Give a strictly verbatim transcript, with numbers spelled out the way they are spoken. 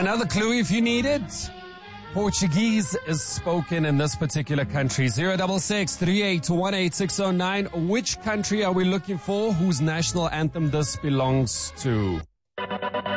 Another clue if you need it. Portuguese is spoken in this particular country. zero six six, three eight one eight six zero nine. Which country are we looking for whose national anthem this belongs to?